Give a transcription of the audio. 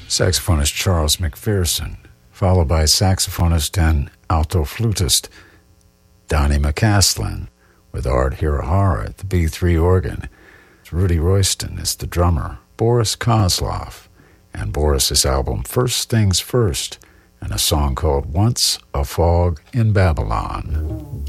saxophonist Charles McPherson, followed by saxophonist and alto flutist Donnie McCaslin, with Art Hirahara at the B3 organ. Rudy Royston is the drummer, Boris Kozlov, and Boris's album First Things First, and a song called Once a Fog in Babylon.